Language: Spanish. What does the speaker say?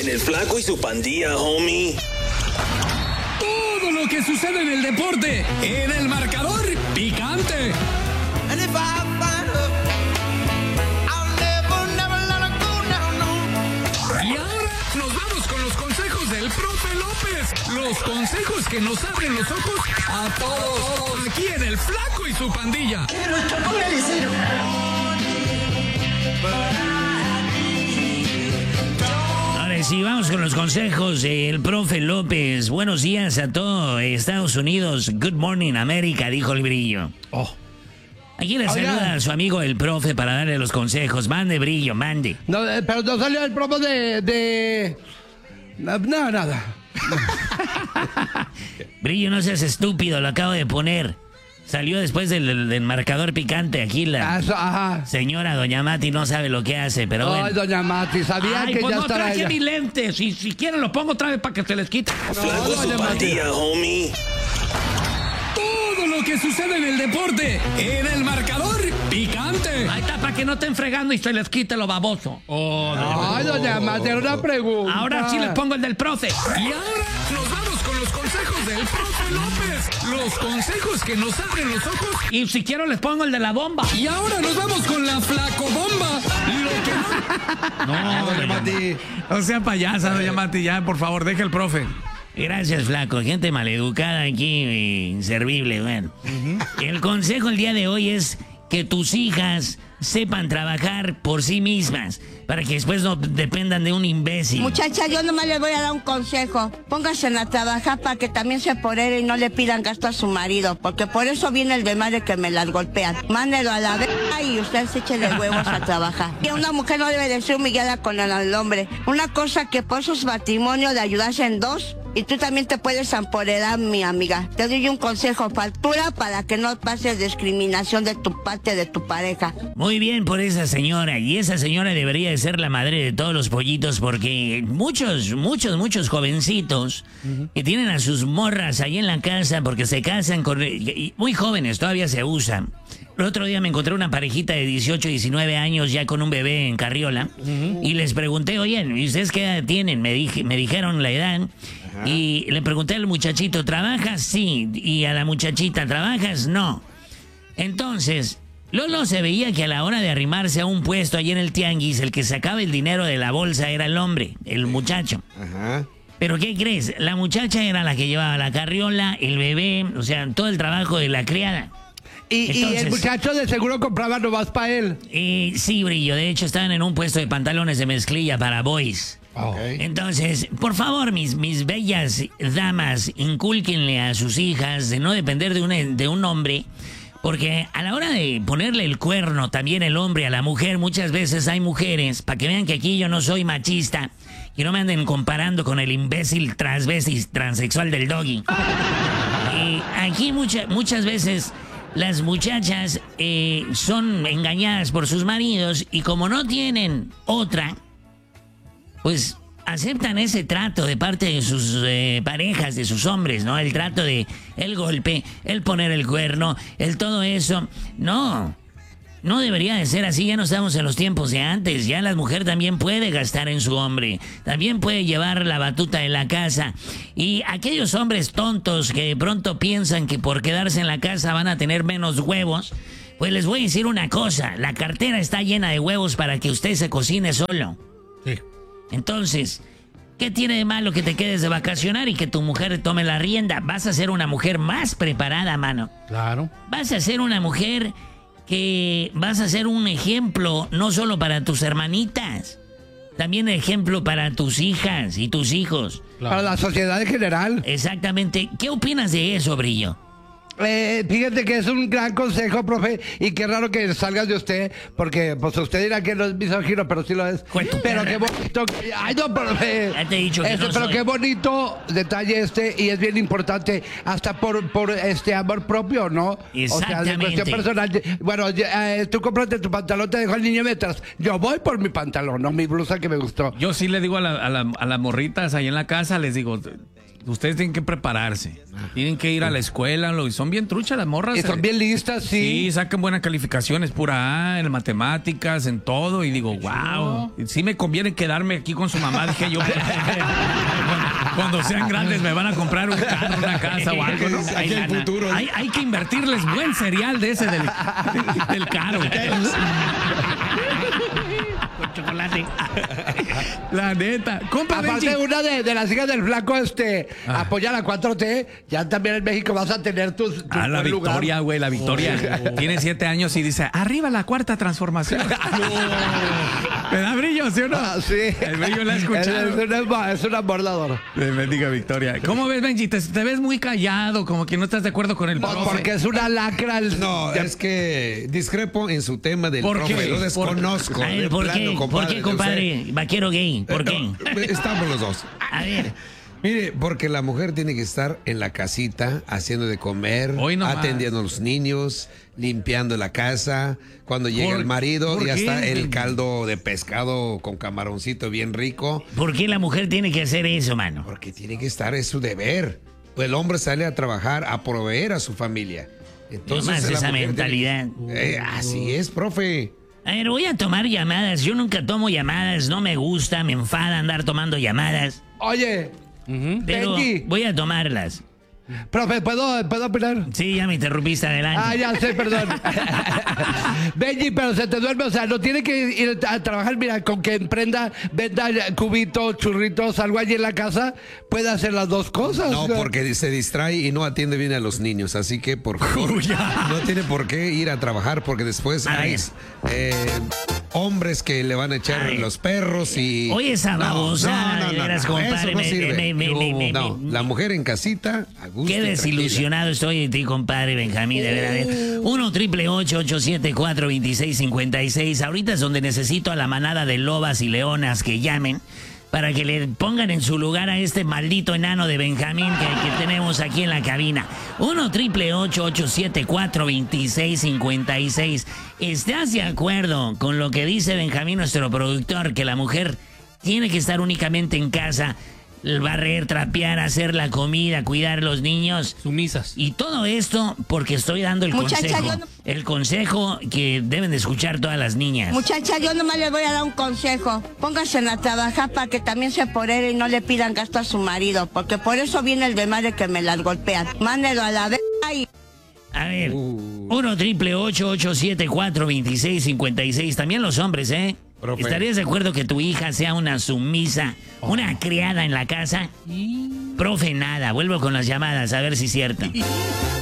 En el Flaco y su Pandilla, homie. Todo lo que sucede en el deporte, en el marcador picante. Y ahora nos vamos con los consejos del profe López. Los consejos que nos abren los ojos a todos. Aquí en el Flaco y su Pandilla. Ahora sí, vamos con los consejos del profe López. Buenos días a todo Estados Unidos. Good morning, América, dijo el Brillo. Aquí le saluda a su amigo el profe para darle los consejos. Mande, Brillo, mande. No, pero no salió el promo de... No, nada. Brillo, no seas estúpido, lo acabo de poner. Salió después del marcador picante. Aquí la señora Doña Mati no sabe lo que hace, pero bueno. Ay, Doña Mati, sabía que pues ya no estaba traje ella. mi lente. Si quieren lo pongo otra vez para que se les quite. Flaco y su Doña Mati. Pandilla, homie. Todo lo que sucede en el deporte, en el marcador picante. Ahí está, para que no estén fregando y se les quite lo baboso. Ay, Doña Mati, era una pregunta. Ahora sí les pongo el del profe. Y ahora nos vamos con los consejos del profe López. Los consejos que nos abren los ojos. Y si quiero les pongo el de la bomba. Y ahora nos vamos con la flacobomba. Lo que no... Doña Mati. No sea payasa, Doña Mati, ya, por favor, deje el profe. Gracias, Flaco. Gente maleducada aquí, inservible, bueno. El consejo el día de hoy es que tus hijas sepan trabajar por sí mismas, para que después no dependan de un imbécil. Muchacha, yo nomás les voy a dar un consejo. Pónganse a trabajar para que también se poreren y no le pidan gasto a su marido, porque por eso viene el desmadre que me las golpean. Mándelo a la verga y ustedes échenle huevos a trabajar. Y una mujer no debe de ser humillada con el hombre. Una cosa que por sus matrimonios de ayudarse en dos, y tú también te puedes empoderar, mi amiga. Te doy un consejo, factura para que no pases discriminación de tu parte de tu pareja. Muy bien por esa señora. Y esa señora debería de ser la madre de todos los pollitos, porque muchos jovencitos que tienen a sus morras ahí en la casa porque se casan con... Muy jóvenes, todavía se usan. El otro día me encontré una parejita de 18, 19 años ya con un bebé en carriola. Y les pregunté, oye, ¿y ustedes qué edad tienen? Me dijeron la edad. Y le pregunté al muchachito, ¿trabajas? Sí. Y a la muchachita, ¿trabajas? No. Entonces, Lolo se veía que a la hora de arrimarse a un puesto allí en el tianguis, el que sacaba el dinero de la bolsa era el hombre, el muchacho. Pero ¿qué crees? La muchacha era la que llevaba la carriola, el bebé, o sea, todo el trabajo de la criada. Y el muchacho de seguro compraba nomás para él. Sí, Brillo. De hecho, estaban en un puesto de pantalones de mezclilla para boys. Entonces, por favor, mis bellas damas, incúlquenle a sus hijas de no depender de un hombre, porque a la hora de ponerle el cuerno también el hombre a la mujer, muchas veces hay mujeres, para que vean que aquí yo no soy machista, que no me anden comparando con el imbécil transvestis transexual del Doggy. Aquí muchas veces las muchachas son engañadas por sus maridos y como no tienen otra, pues aceptan ese trato de parte de sus parejas, de sus hombres, ¿no? El trato de el golpe, el poner el cuerno, el todo eso. No debería de ser así, ya no estamos en los tiempos de antes. Ya la mujer también puede gastar en su hombre, también puede llevar la batuta de la casa. Y aquellos hombres tontos que de pronto piensan que por quedarse en la casa van a tener menos huevos, pues les voy a decir una cosa, la cartera está llena de huevos para que usted se cocine solo. Sí. Entonces, ¿qué tiene de malo que te quedes de vacacionar y que tu mujer tome la rienda? Vas a ser una mujer más preparada, mano. Claro. Vas a ser una mujer que vas a ser un ejemplo no solo para tus hermanitas, también ejemplo para tus hijas y tus hijos. Para la sociedad en general. Exactamente. ¿Qué opinas de eso, Brillo? Fíjate que es un gran consejo, profe, y qué raro que salgas de usted, porque pues usted dirá que no es misógino, pero sí lo es. Pero qué bonito. Ay, no, profe. Ya te he dicho que no pero soy. qué bonito detalle y es bien importante, hasta por amor propio, ¿no? O sea, de cuestión personal. Bueno, tú compraste tu pantalón, te dejó el niño mientras. Yo voy por mi pantalón, no mi blusa que me gustó. Yo sí le digo a las morritas ahí en la casa, les digo, ustedes tienen que prepararse. Tienen que ir a la escuela. Son bien truchas las morras. Y son bien listas, sí. Sí, sacan buenas calificaciones, pura A, en matemáticas, en todo. Y digo, wow, sí me conviene quedarme aquí con su mamá. Dije yo, cuando sean grandes me van a comprar un carro, una casa o algo, ¿no? Hay que invertirles buen cereal de ese del caro. Con chocolate. La neta. Compa, aparte, Benji, una de las hijas del flaco apoya la 4T, ya también en México vas a tener tu la Victoria, güey, la Victoria. Tiene 7 años y dice, arriba la cuarta transformación. ¿Me da brillo, sí o no? Sí. El brillo la he escuchado. Es una bordadora. Bendiga Victoria. ¿Cómo ves, Benji? Te ves muy callado, como que no estás de acuerdo con el profe. Porque es una lacra. No, es que discrepo en su tema del profe. Lo desconozco. A ver, ¿por qué, compadre? Vaquero gay, ¿por qué? Estamos los dos. A ver. Mire, porque la mujer tiene que estar en la casita, haciendo de comer, atendiendo a los niños, limpiando la casa. Cuando llega el marido, ya está el caldo de pescado con camaroncito bien rico. ¿Por qué la mujer tiene que hacer eso, mano? Porque tiene que estar, es su deber. El hombre sale a trabajar, a proveer a su familia. Entonces, más esa mentalidad. Así es, profe. A ver, voy a tomar llamadas. Yo nunca tomo llamadas, no me gusta, me enfada andar tomando llamadas. Oye, pero Benji, voy a tomarlas. profe, ¿puedo opinar? Sí, ya me interrumpiste, adelante. Ya sé, perdón. Benji, pero se te duerme, o sea, no tiene que ir a trabajar, mira, con que venda cubitos, churritos, algo allí en la casa, puede hacer las dos cosas. No, porque se distrae y no atiende bien a los niños, así que por favor, no tiene por qué ir a trabajar, porque después hay hombres que le van a echar los perros y... Oye, esa babosa, de veras, compadre. Eso no sirve. No, la mujer en casita, a gusto. Qué desilusionado estoy de ti, compadre Benjamín, de verdad. 1-888-874-2656. Ahorita es donde necesito a la manada de lobas y leonas que llamen para que le pongan en su lugar a este maldito enano de Benjamín que tenemos aquí en la cabina. 1-888-874-2656. ¿Estás de acuerdo con lo que dice Benjamín, nuestro productor, que la mujer tiene que estar únicamente en casa, barrer, trapear, hacer la comida, cuidar a los niños? Sumisas. Y todo esto porque estoy dando el consejo. El consejo que deben de escuchar todas las niñas. Muchacha, yo nomás les voy a dar un consejo. Pónganse a trabajar para que también se porere y no le pidan gasto a su marido, porque por eso viene el demás de que me las golpean. Mándenlo a la y... A ver, 1-888-874-2656. También los hombres, ¿eh? Profe. ¿Estarías de acuerdo que tu hija sea una sumisa, una criada en la casa? Profe, nada. Vuelvo con las llamadas, a ver si es cierto.